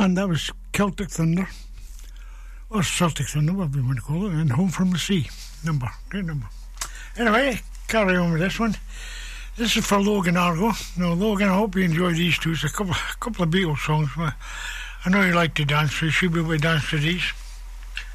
And that was Celtic Thunder, or Celtic Thunder, whatever you want to call it, and Home from the Sea number. Great number. Anyway, carry on with this one. This is for Logan Argo. Now, Logan, I hope you enjoy these two. It's a couple of Beatles songs. I know you like to dance, so you should be able to dance to these.